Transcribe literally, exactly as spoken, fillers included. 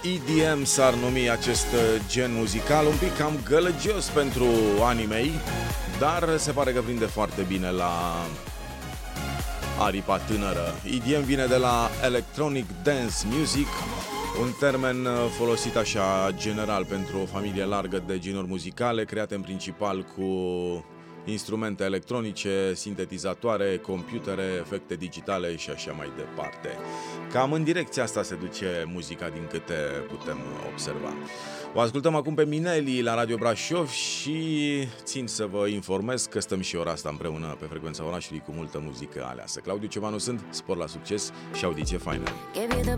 E D M s-ar numi acest gen muzical, un pic cam gălăgios pentru anii mei, dar se pare că prinde foarte bine la aripa tânără. E D M vine de la Electronic Dance Music, un termen folosit așa general pentru o familie largă de genuri muzicale, create în principal cu instrumente electronice, sintetizatoare, computere, efecte digitale și așa mai departe. Cam în direcția asta se duce muzica, din câte putem observa. O ascultăm acum pe Mineli la Radio Brașov și țin să vă informez că stăm și ora asta împreună pe frecvența orașului cu multă muzică aleasă. Claudiu Cevanu sunt, spor la succes și audiție faină.